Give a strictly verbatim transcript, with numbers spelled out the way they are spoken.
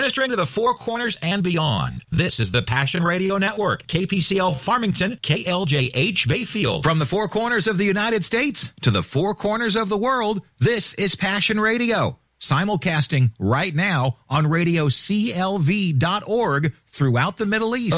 ministering to the Four Corners and beyond. This is the Passion Radio Network, K P C L Farmington, K L J H Bayfield. From the four corners of the United States to the four corners of the world, this is Passion Radio. Simulcasting right now on radio C L V dot org throughout the Middle East.